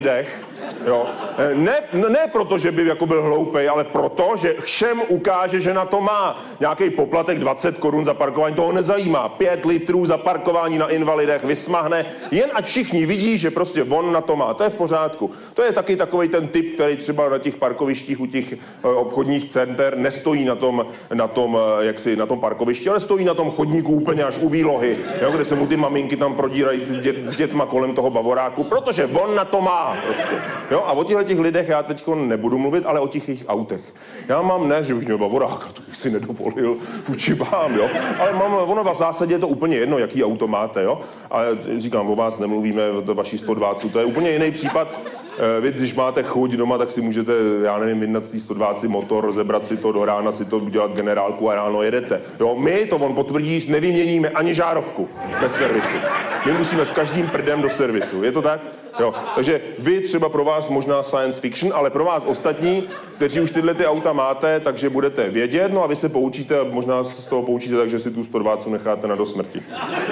lidech, jo. Ne proto, že by jako byl hloupej, ale proto, že všem ukáže, že na to má. Nějaký poplatek 20 korun za parkování, toho nezajímá. 5 litrů za parkování na invalidech vysmahne, jen ať všichni vidí, že prostě on na to má. To je v pořádku. To je taky takovej ten typ, který třeba na těch parkovištích u těch obchodních center nestojí na tom parkovišti, ale stojí na tom chodníku úplně až u výlohy, jo, kde se mu ty maminky tam prodírají s dětma kolem toho bavoráku, protože on na to má. Prostě. Jo, a o těch lidech já teď nebudu mluvit, ale o těch jejich autech. Já mám ne, že bych měl bavoráka, to bych si nedovolil vůči vám, jo. Ale ono v zásadě je to úplně jedno, jaký auto máte, jo. A říkám, o vás nemluvíme, o vaší 120, to je úplně jiný případ. Vy, když máte chuť doma, tak si můžete, já nevím, vydat z té 120 motor, rozebrat si to do rána, si to udělat generálku a ráno jedete. Jo, my, to on potvrdí, nevyměníme ani žárovku bez servisu. My musíme s každým prdem do servisu, je to tak? Jo, takže vy třeba pro vás možná science fiction, ale pro vás ostatní, kteří už tyhle ty auta máte, takže budete vědět, no a vy se poučíte a možná z toho poučíte tak, že si tu 120 necháte na dosmrti.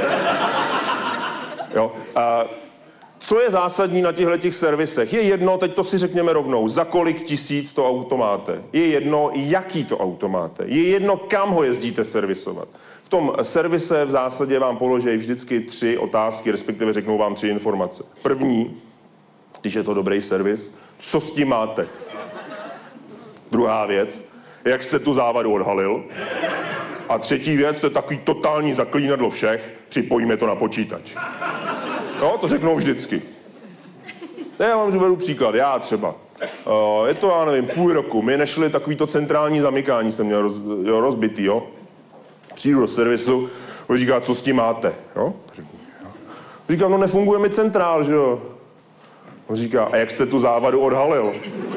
Jo, a co je zásadní na těchto servisech? Je jedno, teď to si řekněme rovnou, za kolik tisíc to auto máte. Je jedno, jaký to auto máte. Je jedno, kam ho jezdíte servisovat. V tom servise v zásadě vám položí vždycky 3 otázky, respektive řeknou vám 3 informace. První, když je to dobrý servis, co s tím máte? Druhá věc, jak jste tu závadu odhalil? A třetí věc, to je takový totální zaklínadlo všech, připojíme to na počítač. No, to řeknou vždycky. Já vám uvedu příklad, já třeba. Je to, já nevím, půl roku, my nešli takovýto centrální zamykání, jsem měl rozbitý, jo. Přijdu do servisu, on říká, co s tím máte, jo. Říkám, no nefunguje mi centrál, že jo. On říká, a jak jste tu závadu odhalil?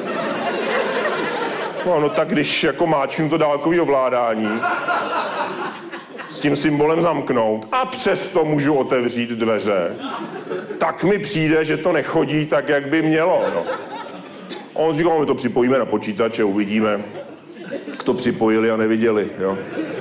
No tak když jako máčnu to dálkový ovládání, s tím symbolem zamknout a přesto můžu otevřít dveře, tak mi přijde, že to nechodí tak, jak by mělo, no. A on říkal, my to připojíme na počítače, uvidíme, jak to připojili a neviděli, jo.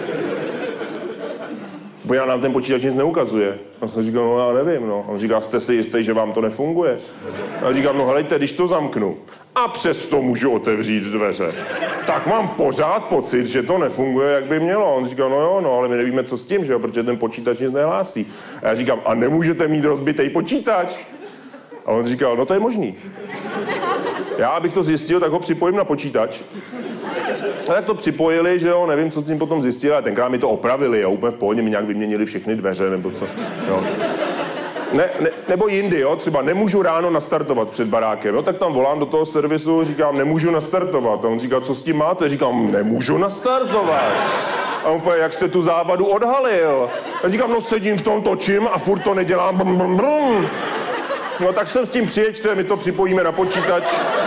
Bo já nám ten počítač nic neukazuje. A jsem říkal, no já nevím, no. A on říká, jste si jistý, že vám to nefunguje? A já říkám, no helejte, když to zamknu a přesto můžu otevřít dveře, tak mám pořád pocit, že to nefunguje, jak by mělo. A on říkal, no jo, no, ale my nevíme, co s tím, že jo, protože ten počítač nic nehlásí. A já říkám, a nemůžete mít rozbitý počítač? A on říkal, no to je možný. Já, abych to zjistil, tak ho připojím na počítač. A tak to připojili, že jo, nevím, co s tím potom zjistili, ale tenkrát mi to opravili, jo, úplně v pohodě mi nějak vyměnili všechny dveře, nebo co, jo. Nebo jindy, jo, třeba nemůžu ráno nastartovat před barákem, jo, tak tam volám do toho servisu, říkám, nemůžu nastartovat. A on říká, co s tím máte? Říkám, nemůžu nastartovat. A on poje, jak jste tu závadu odhalil? A říkám, no sedím v tom, točím a furt to nedělám. Brum, brum, brum. No tak sem s tím přijeďte, my to připojíme na počítač.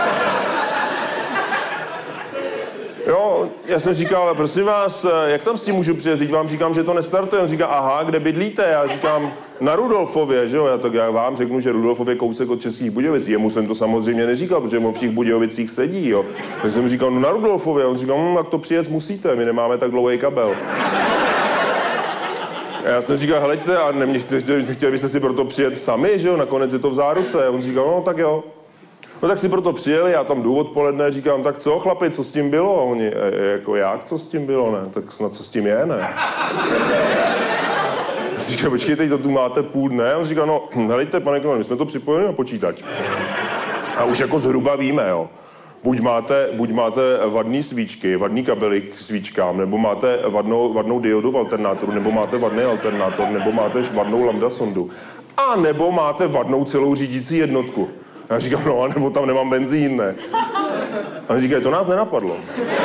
Jo, já jsem říkal, ale prosím vás, jak tam s tím můžu přijet? Teď vám říkám, že to nestartuje. On říká, aha, kde bydlíte? Já říkám, na Rudolfově, že jo? Já vám řeknu, že Rudolfov je kousek od Českých Budějovic. Jemu jsem to samozřejmě neříkal, protože on v těch Budějovicích sedí, jo. Tak jsem říkal, no na Rudolfově. On říkal, tak to přijet musíte, my nemáme tak dlouhý kabel. A já jsem říkal, heleďte, a chtěli byste si proto přijet sami, že jo? Nakonec je to v záruce. A on říkal, no tak jo. No tak si proto přijeli, já tam jdu odpoledne, říkám, tak co chlapi, co s tím bylo? A oni, jako jak, co s tím bylo, ne? Tak snad co s tím je, ne? Já si říkám, počkejte, to tu máte půl dne. A on říká, no, helejte, pane Koman, my jsme to připojili na počítač. A už jako zhruba víme, jo. Buď máte vadný svíčky, vadný kabely k svíčkám, nebo máte vadnou diodu v alternátoru, nebo máte vadný alternátor, nebo máte vadnou lambda sondu. A nebo máte vadnou celou řídící jednotku. Já říkám, no, nebo tam nemám benzín, ne. A on říká, to nás nenapadlo.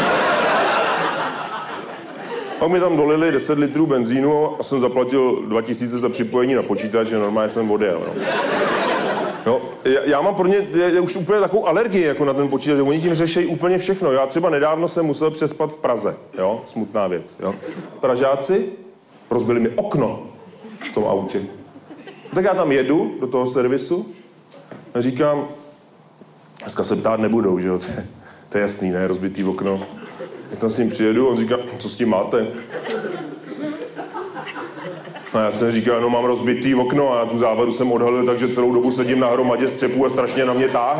Pak mi tam dolili 10 litrů benzínu a jsem zaplatil 2000 za připojení na počítač, že normálně jsem odjel, no. Jo, já mám pro ně už úplně takovou alergii jako na ten počítač, že oni tím řeší úplně všechno. Já třeba nedávno jsem musel přespat v Praze, jo, smutná věc, jo. Pražáci rozbili mi okno v tom autě. Tak já tam jedu do toho servisu a říkám, dneska se ptát nebudou, že jo, to je jasný, ne, rozbitý okno. Já tam s ním přijedu, on říká, co s tím máte? A já jsem říkal, no mám rozbitý okno a já tu závadu jsem odhalil, takže celou dobu sedím na hromadě střepů a strašně na mě táhne.